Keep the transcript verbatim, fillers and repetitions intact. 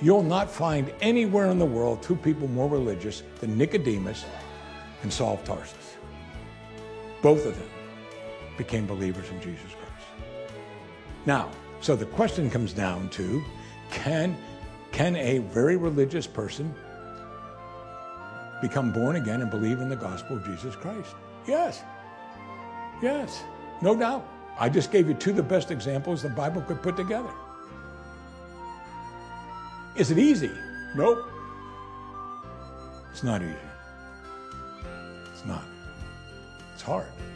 You'll not find anywhere in the world two people more religious than Nicodemus and Saul of Tarsus. Both of them became believers in Jesus Christ. Now, so the question comes down to, can, can a very religious person become born again and believe in the gospel of Jesus Christ? Yes. Yes, no doubt. I just gave you two of the best examples the Bible could put together. Is it easy? Nope. It's not easy. It's not. It's hard.